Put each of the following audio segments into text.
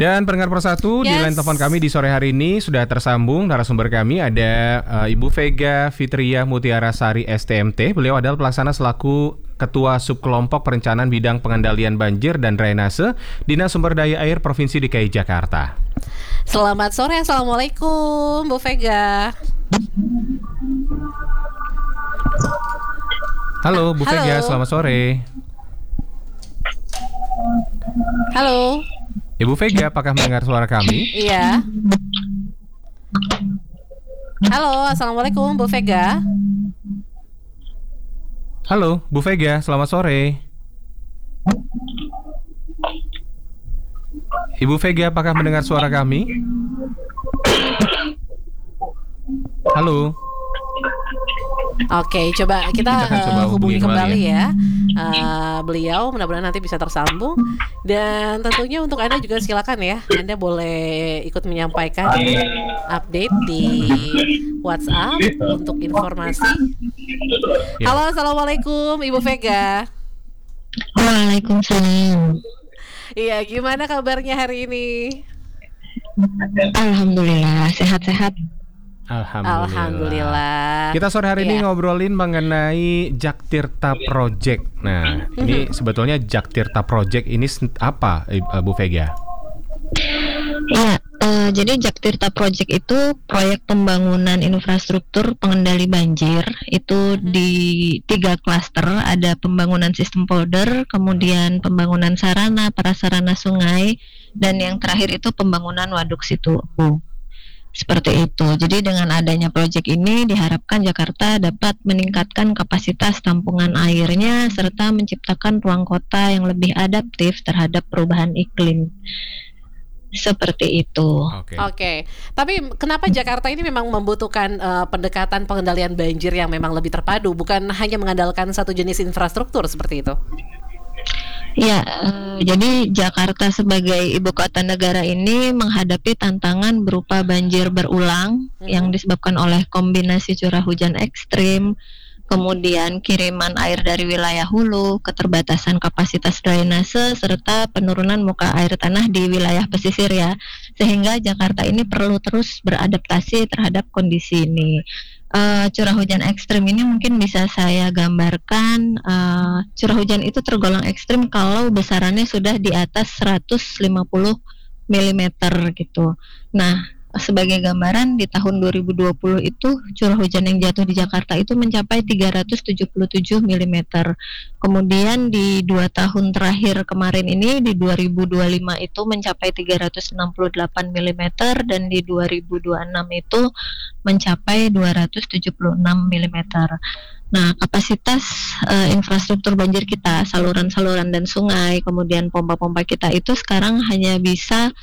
Dan pendengar persatu di line telepon kami di sore hari ini sudah tersambung narasumber kami ada Ibu Vega Fitria Mutiara Sari STMT. Beliau adalah pelaksana selaku Ketua Subkelompok Perencanaan Bidang Pengendalian Banjir dan Drainase Dinas Sumber Daya Air Provinsi DKI Jakarta. Selamat sore, Assalamualaikum Bu Vega. Halo Bu Vega, selamat sore. Halo Ibu Vega, apakah mendengar suara kami? Iya. Halo, Assalamualaikum Bu Vega. Halo Bu Vega, selamat sore. Ibu Vega, apakah mendengar suara kami? Halo. Oke, coba kita coba hubungi kembali ya. Beliau mudah-mudahan nanti bisa tersambung. Dan tentunya untuk Anda juga silakan ya, Anda boleh ikut menyampaikan update di WhatsApp untuk informasi. Halo, Assalamualaikum Ibu Vega. Waalaikumsalam. Iya, gimana kabarnya hari ini? Alhamdulillah, sehat-sehat. Alhamdulillah. Kita sore hari ini ngobrolin mengenai Jaktirta Project. Nah, ini sebetulnya Jaktirta Project ini apa, Bu Vega? Ya, jadi Jaktirta Project itu proyek pembangunan infrastruktur pengendali banjir. Itu di 3 klaster, ada pembangunan sistem polder, kemudian pembangunan sarana, prasarana sungai, dan yang terakhir itu pembangunan waduk situ. Seperti itu. Jadi dengan adanya proyek ini diharapkan Jakarta dapat meningkatkan kapasitas tampungan airnya serta menciptakan ruang kota yang lebih adaptif terhadap perubahan iklim. Seperti itu. Oke. Tapi kenapa Jakarta ini memang membutuhkan pendekatan pengendalian banjir yang memang lebih terpadu, bukan hanya mengandalkan satu jenis infrastruktur seperti itu? Ya, jadi Jakarta sebagai ibu kota negara ini menghadapi tantangan berupa banjir berulang yang disebabkan oleh kombinasi curah hujan ekstrim, kemudian kiriman air dari wilayah hulu, keterbatasan kapasitas drainase, serta penurunan muka air tanah di wilayah pesisir ya. Sehingga Jakarta ini perlu terus beradaptasi terhadap kondisi ini. Curah hujan ekstrim ini mungkin bisa saya gambarkan, curah hujan itu tergolong ekstrim kalau besarannya sudah di atas 150 mm gitu. Nah, sebagai gambaran di tahun 2020 itu curah hujan yang jatuh di Jakarta itu mencapai 377 mm. Kemudian di 2 tahun terakhir kemarin ini di 2025 itu mencapai 368 mm dan di 2026 itu mencapai 276 mm. Nah, kapasitas infrastruktur banjir kita, saluran-saluran dan sungai, kemudian pompa-pompa kita itu sekarang hanya bisa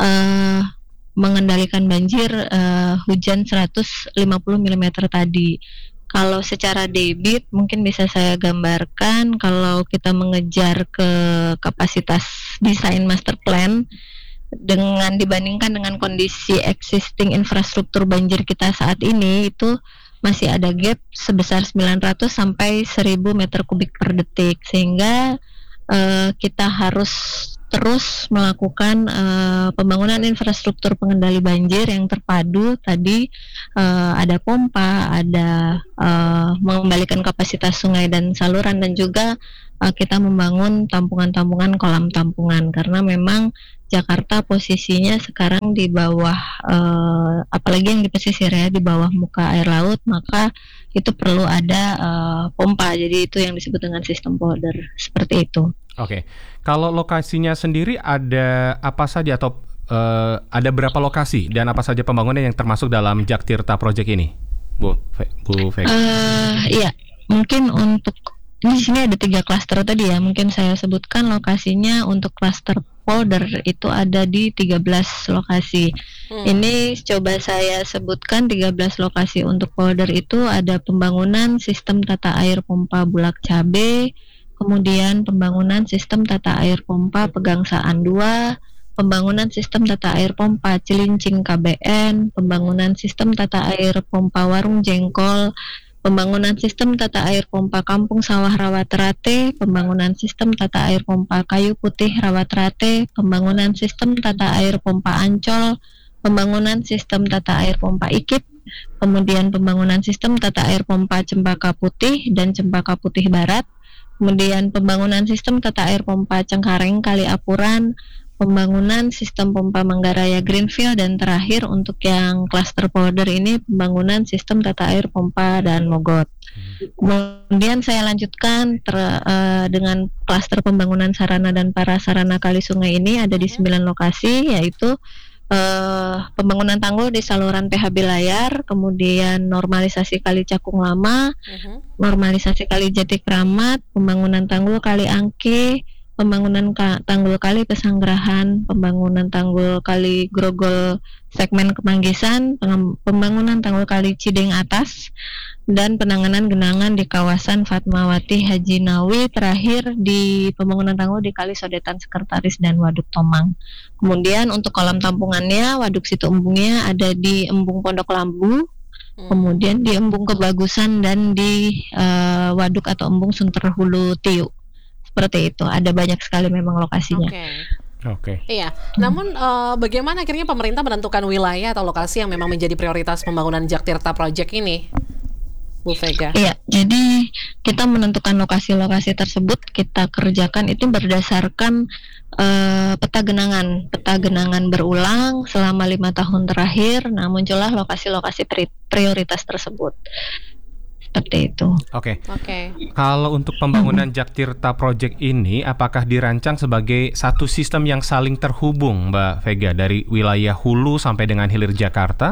mengendalikan banjir hujan 150 mm tadi. Kalau secara debit mungkin bisa saya gambarkan kalau kita mengejar ke kapasitas desain master plan dengan dibandingkan dengan kondisi existing infrastruktur banjir kita saat ini itu masih ada gap sebesar 900 sampai 1000 meter kubik per detik, sehingga kita harus terus melakukan pembangunan infrastruktur pengendali banjir yang terpadu. Tadi ada pompa, ada mengembalikan kapasitas sungai dan saluran, dan juga kita membangun tampungan-tampungan kolam tampungan, karena memang Jakarta posisinya sekarang di bawah, apalagi yang di pesisir ya, di bawah muka air laut, maka itu perlu ada pompa. Jadi itu yang disebut dengan sistem polder, seperti itu. Oke, kalau lokasinya sendiri ada apa saja atau ada berapa lokasi dan apa saja pembangunan yang termasuk dalam Jaktirta Project ini, Bu Vega? Iya, mungkin untuk di sini ada 3 klaster tadi ya. Mungkin saya sebutkan lokasinya untuk klaster polder itu ada di 13 lokasi. Ini coba saya sebutkan 13 lokasi untuk polder itu ada pembangunan sistem tata air pompa Bulak Cabe, kemudian pembangunan sistem tata air pompa Pegangsaan 2, pembangunan sistem tata air pompa Cilincing KBN, pembangunan sistem tata air pompa Warung Jengkol, pembangunan sistem tata air pompa Kampung Sawah Rawaterate, pembangunan sistem tata air pompa Kayu Putih Rawaterate, pembangunan sistem tata air pompa Ancol, pembangunan sistem tata air pompa Ikip, kemudian pembangunan sistem tata air pompa Cempaka Putih dan Cempaka Putih Barat, kemudian pembangunan sistem tata air pompa Cengkareng Kali Apuran, pembangunan sistem pompa Manggaraya Greenfield, dan terakhir untuk yang cluster powder ini pembangunan sistem tata air pompa dan Mogot. Kemudian saya lanjutkan dengan cluster pembangunan sarana dan prasarana kali sungai ini ada di 9 lokasi, yaitu pembangunan tanggul di saluran PHB Layar, kemudian normalisasi Kali Cakung Lama, normalisasi Kali Jati Kramat, pembangunan tanggul Kali Angke, pembangunan tanggul Kali Pesanggerahan, pembangunan tanggul Kali Grogol segmen Kemanggisan, pembangunan tanggul Kali Cideng Atas, dan penanganan genangan di kawasan Fatmawati Haji Nawi, terakhir di pembangunan tanggul di Kali Sodetan Sekretaris dan Waduk Tomang. Kemudian untuk kolam tampungannya, Waduk Situ Embungnya ada di Embung Pondok Lambu, kemudian di Embung Kebagusan, dan di Waduk atau Embung Sunter Hulu Tiu. Seperti itu, ada banyak sekali memang lokasinya. Oke. Iya. Namun bagaimana akhirnya pemerintah menentukan wilayah atau lokasi yang memang menjadi prioritas pembangunan Jaktirta Project ini, Bu Vega? Iya, jadi kita menentukan lokasi-lokasi tersebut kita kerjakan itu berdasarkan peta genangan berulang selama 5 tahun terakhir. Nah, muncullah lokasi-lokasi prioritas tersebut. Seperti itu. Oke. Kalau untuk pembangunan Jaktirta Project ini, apakah dirancang sebagai satu sistem yang saling terhubung, Mbak Vega, dari wilayah hulu sampai dengan hilir Jakarta?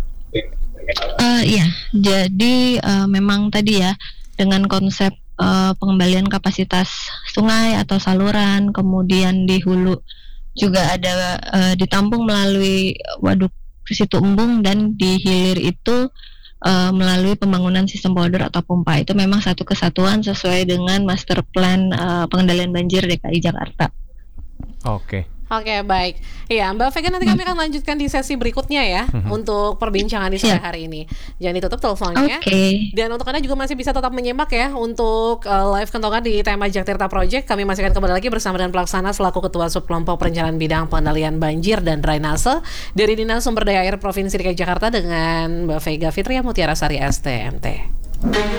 Iya, jadi memang tadi ya, dengan konsep pengembalian kapasitas sungai atau saluran, kemudian di hulu juga ada ditampung melalui Waduk Situ Embung, dan di hilir itu melalui pembangunan sistem polder atau pompa. Itu memang satu kesatuan sesuai dengan master plan pengendalian banjir DKI Jakarta. Oke, baik. Iya, Mbak Vega, nanti kami akan lanjutkan di sesi berikutnya ya untuk perbincangan di sore hari ini. Jangan ditutup teleponnya. Dan untuk Anda juga masih bisa tetap menyimak ya untuk live kentongan di tema Jaktirta Project. Kami masih akan kembali lagi bersama dengan pelaksana selaku Ketua Subkelompok Perencanaan Bidang Pengendalian Banjir dan Drainase dari Dinas Sumber Daya Air Provinsi DKI Jakarta dengan Mbak Vega Fitria Mutiara Sari STMT.